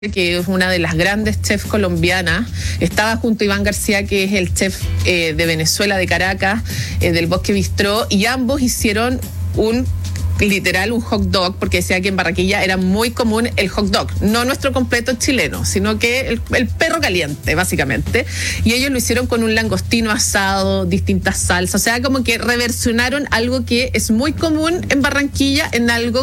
que es una de las grandes chefs colombianas, estaba junto a Iván García, que es el chef de Venezuela, de Caracas, del Bosque Bistró, y ambos hicieron un hot dog, porque decía que en Barranquilla era muy común el hot dog, no nuestro completo chileno, sino que el perro caliente, básicamente, y ellos lo hicieron con un langostino asado, distintas salsas, o sea, como que reversionaron algo que es muy común en Barranquilla en algo